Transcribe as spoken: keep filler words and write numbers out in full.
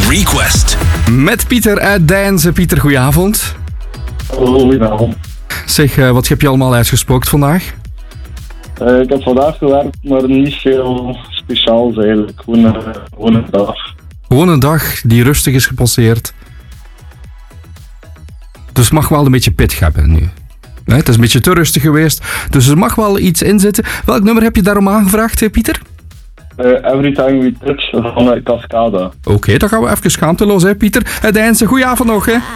Request. Met Pieter uit Deinze. Pieter, goedenavond. Goedenavond. Zeg, uh, wat heb je allemaal uitgespookt vandaag? Uh, ik heb vandaag gewerkt, maar niet veel speciaals eigenlijk. Gewoon, uh, gewoon een dag. Gewoon een dag die rustig is gepasseerd. Dus het mag wel een beetje pittig hebben nu. Nee, het is een beetje te rustig geweest, dus er mag wel iets in zitten. Welk nummer heb je daarom aangevraagd, Pieter? Uh, Every Time We Touch van uh, Cascada. Oké, okay, dan gaan we even schaamteloos, hè, Pieter. Deinze, goeie avond nog, hè.